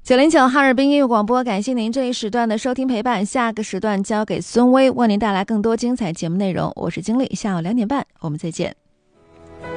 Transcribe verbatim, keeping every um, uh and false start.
九零九哈尔滨音乐广播，感谢您这一时段的收听陪伴。下个时段交给孙威，为您带来更多精彩节目内容。我是经理，下午两点半我们再见。